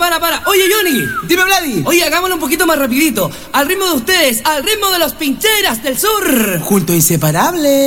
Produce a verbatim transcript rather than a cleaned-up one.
para, para. Oye, Johnny. Dime, Vladi. Oye, hagámoslo un poquito más rapidito. Al ritmo de ustedes, al ritmo de los Pincheras del Sur. Juntos inseparables.